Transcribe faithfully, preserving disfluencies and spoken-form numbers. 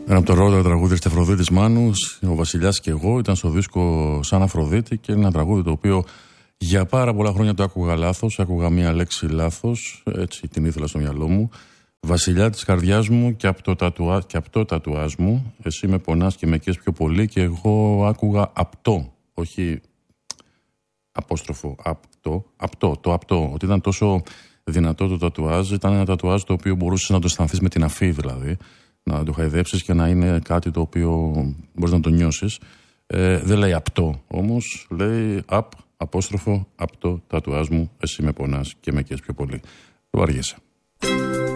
Ένα από το ρόλο τραγούδι της Αφροδίτης Μάνους, ο Βασιλιάς και εγώ, ήταν στο δίσκο Σαν Αφροδίτη και είναι ένα τραγούδι το οποίο για πάρα πολλά χρόνια το άκουγα λάθος, άκουγα μία λέξη λάθος, έτσι την ήθελα στο μυαλό μου. Βασιλιά της καρδιάς μου και από το τατουάζ, και από το τατουάζ μου, εσύ με πονάς και με καίες πιο πολύ, και εγώ άκουγα απτό, όχι απόστροφο, απτό, απτό, το απτό, ότι ήταν τόσο δυνατό το τατουάζ, ήταν ένα τατουάζ το οποίο μπορούσες να το αισθανθείς με την αφή δηλαδή, να το χαϊδέψεις και να είναι κάτι το οποίο μπορείς να το νιώσεις. Ε, δεν λέει απτό, όμως λέει απ, απόστροφο, απτό τατουάζ μου, εσύ με πονάς και με καίες πιο πολύ. Το αργήσα.